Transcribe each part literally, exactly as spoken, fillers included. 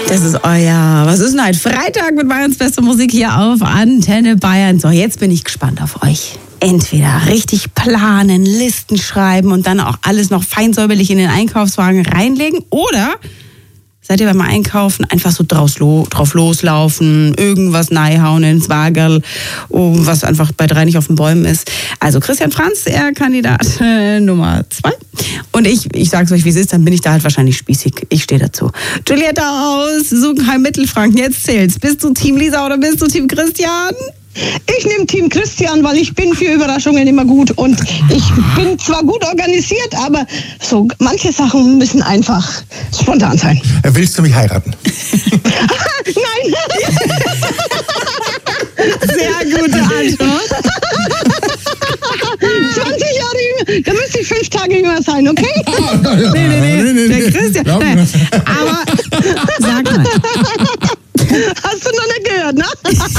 Das ist euer, was ist denn heute? Freitag mit Bayerns beste Musik hier auf Antenne Bayern. So, jetzt bin ich gespannt auf euch. Entweder richtig planen, Listen schreiben und dann auch alles noch fein säuberlich in den Einkaufswagen reinlegen, oder seid ihr beim Einkaufen einfach so draus lo- drauf loslaufen, irgendwas neihauen ins Wagerl, was einfach bei drei nicht auf den Bäumen ist. Also Christian Franz, er Kandidat äh, Nummer zwei. Und ich, ich sag's euch, wie es ist, dann bin ich da halt wahrscheinlich spießig. Ich stehe dazu. Giulietta aus Sugenheim Mittelfranken, jetzt zählt's. Bist du Team Lisa oder bist du Team Christian? Ich nehme Team Christian, weil ich bin für Überraschungen immer gut und ich bin zwar gut organisiert, aber so manche Sachen müssen einfach spontan sein. Willst du mich heiraten? Nein! Sehr gute Antwort. zwanzig Jahre jünger, da müsste ich fünf Tage jünger sein, okay? Nee, nee, nee, der Christian. Nee. Aber sag mal. Hast du noch nicht gehört, ne?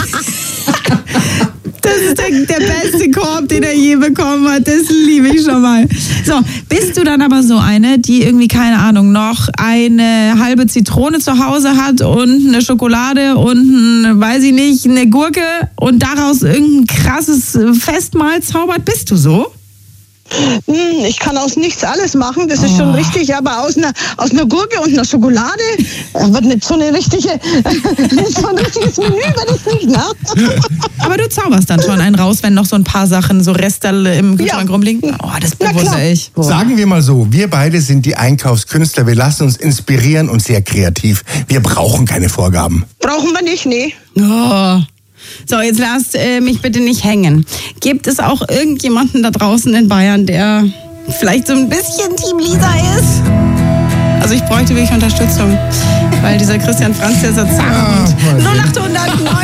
Das ist der, der beste Korb, den er je bekommen hat. Das liebe ich schon mal. So, bist du dann aber so eine, die irgendwie, keine Ahnung, noch eine halbe Zitrone zu Hause hat und eine Schokolade und, ein, weiß ich nicht, eine Gurke und daraus irgendein krasses Festmahl zaubert? Bist du so? Ich kann aus nichts alles machen, das ist schon richtig, aber aus einer, aus einer Gurke und einer Schokolade wird nicht so eine richtige, so ein richtiges Menü, wird das nicht, ne? Aber du zauberst dann schon einen raus, wenn noch so ein paar Sachen, so Resterl im Kühlschrank Ja. rumliegen? Oh, das Na bewundere klar. ich. Boah. Sagen wir mal so, wir beide sind die Einkaufskünstler, wir lassen uns inspirieren und sehr kreativ. Wir brauchen keine Vorgaben. Brauchen wir nicht, nee. Oh. So, jetzt lasst äh, mich bitte nicht hängen. Gibt es auch irgendjemanden da draußen in Bayern, der vielleicht so ein bisschen Team Lisa ist? Also ich bräuchte wirklich Unterstützung, weil dieser Christian Franz, der ist so zart. Ja, mal sehen. null acht hundert